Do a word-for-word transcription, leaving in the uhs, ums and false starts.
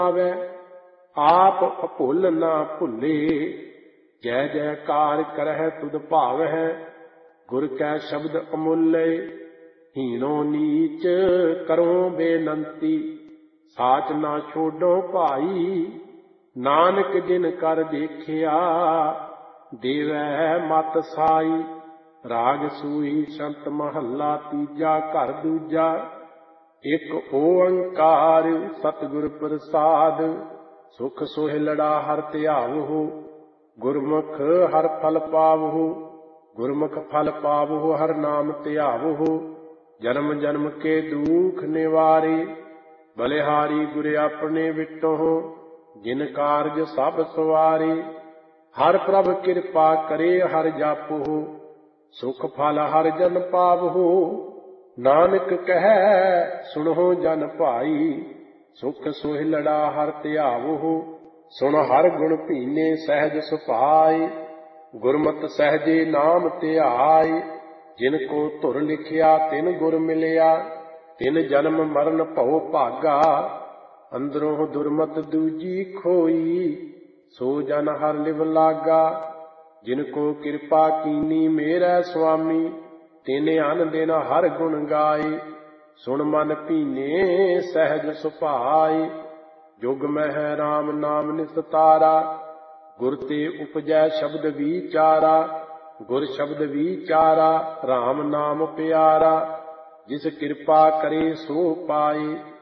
ਆਵੈ ਆਪ ਅਭੁੱਲ ਨਾ ਭੁੱਲੇ। ਜੈ ਜੈਕਾਰ ਕਰਹਿ ਤੁਧ ਭਾਵਹਿ ਗੁਰ ਕੈ ਸ਼ਬਦ ਅਮੁੱਲੇ। ਹੀਣੋ ਨੀਚ ਕਰੋ ਬੇਨੰਤੀ ਸਾਚ ਨਾ ਛੋਡੋ ਭਾਈ। ਨਾਨਕ ਜਿਨ ਕਰ ਦੇਖਿਆ ਦੇਵੈ ਮਤ ਸਾਈ। ਰਾਗ ਸੂਈ ਸੰਤ ਮਹੱਲਾ ਤੀਜਾ ਘਰ ਦੂਜਾ। ਇੱਕ ਓੰਕਾਰ ਸਤਿਗੁਰ ਪ੍ਰਸਾਦ ਸੁਖ ਸੋਹਿਲੜਾ ਹਰਿ ਧਿਆਵਹੁ। ਗੁਰਮੁਖ ਹਰਿ ਫਲ ਪਾਵਹੁ ਗੁਰਮੁਖ ਫਲ ਪਾਵਹੁ ਹਰਿ ਨਾਮ ਧਿਆਵਹੁ। ਜਨਮ ਜਨਮ ਕੇ ਦੁਖ ਨਿਵਾਰੇ ਬਲਿਹਾਰੀ ਗੁਰ ਆਪਣੇ ਵਿਟਹੁ। ਜਿਨ ਕਾਰਜ ਸਭ ਸਵਾਰੇ ਹਰਿ ਪ੍ਰਭ ਕਿਰਪਾ ਕਰੇ ਹਰਿ ਜਾਪਹੁ। ਸੁਖ ਫਲ ਹਰਿ ਜਨ ਪਾਵਹੁ ਨਾਨਕ ਕਹੈ ਸੁਣਹੁ ਜਨ ਭਾਈ। ਸੁਖ ਸੋਹਿਲੜਾ ਹਰਿ ਧਿਆਵਹੁ ਸੁਣ ਹਰਿ ਗੁਣ ਭੀਨੇ ਸਹਿਜ ਸੁਭਾਏ। ਗੁਰਮਤਿ ਸਹਿਜੇ ਨਾਮ ਧਿਆਏ। ਜਿਨ ਕੋ ਧੁਰ ਲਿਖਿਆ ਤਿਨ ਗੁਰ ਮਿਲਿਆ। ਤਿਨ ਜਨਮ ਮਰਨ ਭਉ ਭਾਗਾ ਅੰਦਰੋਂ ਦੁਰਮਤ ਦੂਜੀ ਖੋਈ। ਸੋ ਜਨ ਹਰਿ ਲਿਵ ਲਾਗਾ ਜਿਨ ਕੋ ਕਿਰਪਾ ਕੀਨੀ ਮੇਰੈ ਸੁਆਮੀ। ਤਿਨ ਅਨ ਦਿਨ ਹਰਿ ਗੁਣ ਗਾਏ ਸੁਣ ਮਨ ਭੀਨੇ ਸਹਿਜ ਸੁਭਾਏ। ਜੁਗ ਮਹਿ ਰਾਮ ਨਾਮ ਨਿਸਤਾਰਾ ਗੁਰ ਤੇ ਉਪਜੈ ਸ਼ਬਦ ਵਿਚਾਰਾ। ਗੁਰ ਸ਼ਬਦ ਵਿਚਾਰਾ ਰਾਮ ਨਾਮ ਪਿਆਰਾ। ਜਿਸ ਕਿਰਪਾ ਕਰੇ ਸੋ ਪਾਏ